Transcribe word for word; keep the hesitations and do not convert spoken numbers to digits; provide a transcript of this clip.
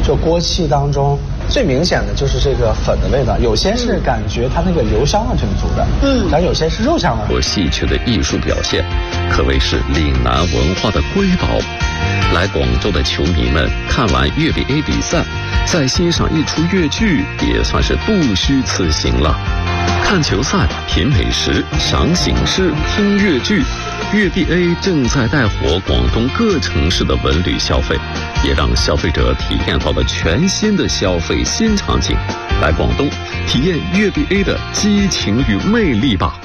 就锅气当中最明显的就是这个粉的味道，有些是感觉它那个油香味挺足的，嗯，但有些是肉香味。 或戏曲的艺术表现，可谓是岭南文化的瑰宝。来广州的球迷们看完粤 B A 比赛，再欣赏一出粤剧，也算是不虚此行了。看球赛、品美食、赏景诗、听粤剧，粤 B A 正在带火广东各城市的文旅消费，也让消费者体验到了全新的消费新场景。来广东体验粤 B A 的激情与魅力吧。